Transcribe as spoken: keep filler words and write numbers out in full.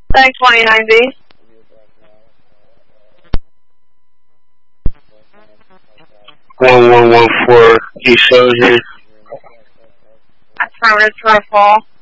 Thanks, twenty-nine B. one one one four, East seven here. Affirmative to our fall.